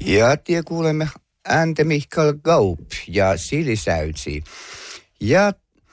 Ja tie kuulemme ääntä Mikael Gaup ja Silisäytsi. Ja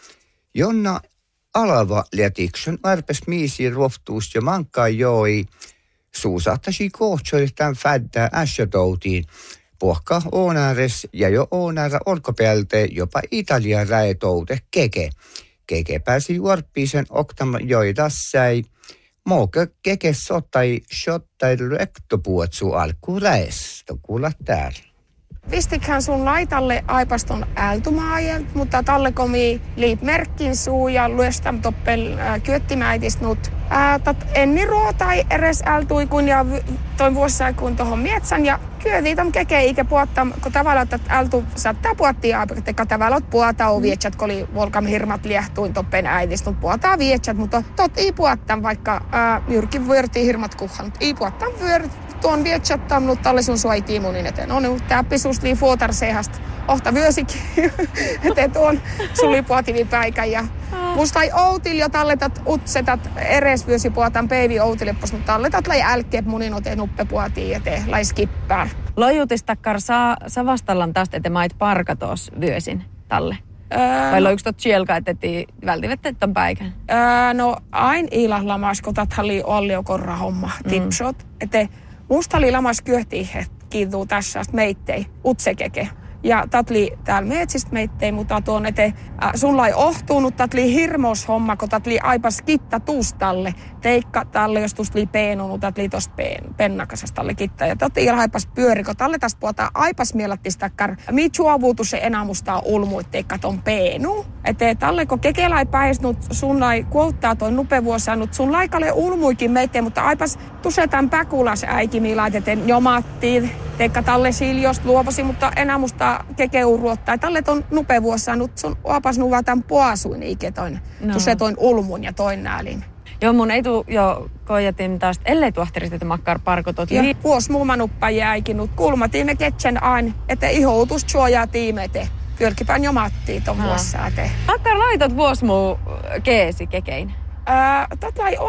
Jonna Alava lätiksen arpes miisi ruoftuus ja mankaa joi suusahtasi kohtsoi tämän fäddää äsjötoutiin. Pohka oonares ja jo oonara olkopäältä jopa Italian räetoude keke. Keke pääsi juorppiisen oktam joidassai. Muukä keke sotai shottai rektopuotsu alkuun räestä. Kuulla täällä. Pistikhän sun laitalle aipaston ältumaajel, mutta talle komi liip merkkin suu ja lyöstäm toppel kyöttimäitistnut. Enni ruotai eres ältui kun ja toin vuossa kun tohon mietsän ja kyötiitam keke ikä puottam, kun tavallaan ältu saattaa puottia aipakateka tavallaan puotaa vietsät, kun oli volkam hirmat liehtuin toppen äitistnut puotaa vietsät, mutta tot ei puottam vaikka jyrkin vyörtii hirmat kuhan. Ei puottam tuon vietsattam, mutta talle sun suaitiin munin eteen. On nyt täppisuus lii fuotarsehasta. Ohta vyösikin, eteen tuon suli puotivi päikän ja musta ei outil jo talletat utsetat eres vyösi puotan peivi outileppos, mutta talletat lai älkkeep munin oteen uppe puotiin eteen lai skippää. Lojutistakar saa vastallan tästä, että mait parkatos vyösin talle? Vai lojuks tot sielka, että vältivät tämän päikän? No ain ilahlamas, kun tathalli olli jo korra homma tipsot. Että musta oli lamas kyöhtiin kiituu tässä meittei, utsekeke. Ja tatli täällä metsistä meittei, mutta tuon ete sulla ei ohtuunut, tatli hirmos homma, kun tatli aipas kitta tuustalle. Teikka talle, jos tuustli peenunut, tatli tosta pennakasas talle kitta. Ja tatli aipas pyöri, kun talle tästä puhutaan aipas mielattistakkar. Mitsuavuutus se enamustaa ulmuit, teikka ton peenu. Ete talle, kun kekelai päisnut, sun lai kuottaa toi nupevuosannut, sun laikalle ulmuikin meitteen, mutta aipas tusetan päkulas äikimi laiteten jomattiin. Teikka talle siljost luopasi, mutta enamusta kekeuruottaa. Talle ton nupevuosannut, sun opas nuvatan puasuin iketoin. No. Tusetoin ulmun ja toin näälin. Joo, mun ei tuu jo koijatin taas, ellei tuohterista makkar parkotot. Ja vuos muumanuppa jäikinut. Kulmatiime ketsen ain, että ihoutus suojaa tiimete. Kylkipän jo mattiin ton vuossääte. Makkar laitot vuos muu keesi kekein? Tätä ei